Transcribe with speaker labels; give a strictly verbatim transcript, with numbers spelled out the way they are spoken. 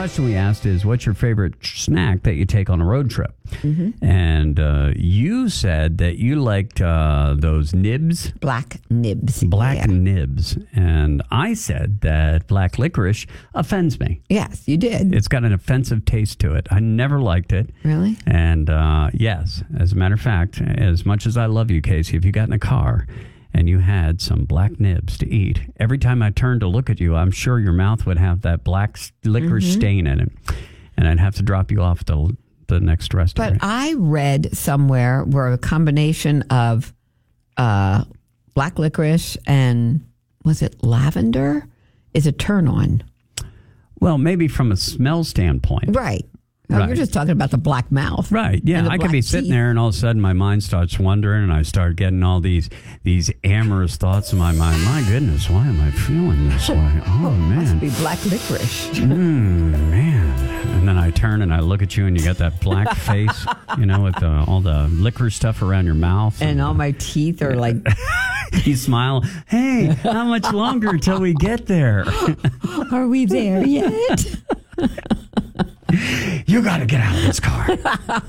Speaker 1: question we asked is, what's your favorite snack that you take on a road trip?
Speaker 2: Mm-hmm.
Speaker 1: And uh, you said that you liked uh, those nibs.
Speaker 2: Black nibs.
Speaker 1: Black
Speaker 2: yeah.
Speaker 1: nibs. And I said that black licorice offends me.
Speaker 2: Yes, you did.
Speaker 1: It's got an offensive taste to it. I never liked it.
Speaker 2: Really?
Speaker 1: And uh, yes, as a matter of fact, as much as I love you, Casey, if you got in a car and you had some black nibs to eat, every time I turned to look at you, I'm sure your mouth would have that black licorice mm-hmm. stain in it. And I'd have to drop you off to the next restaurant.
Speaker 2: But I read somewhere where a combination of uh, black licorice and, was it lavender, is a turn on.
Speaker 1: Well, maybe from a smell standpoint.
Speaker 2: Right. Oh,
Speaker 1: right.
Speaker 2: You're just talking about the black mouth.
Speaker 1: Right. Yeah. I could be sitting
Speaker 2: teeth.
Speaker 1: there and all of a sudden my mind starts wandering and I start getting all these these amorous thoughts in my mind. My goodness, why am I feeling this way? Oh, man.
Speaker 2: Must be black licorice.
Speaker 1: Mm, man. And then I turn and I look at you and you got that black face, you know, with uh, all the liquor stuff around your mouth.
Speaker 2: And,
Speaker 1: and
Speaker 2: all
Speaker 1: uh,
Speaker 2: my teeth are like...
Speaker 1: You smile. Hey, how much longer until we get there?
Speaker 2: Are we there yet?
Speaker 1: You got to get out of this car.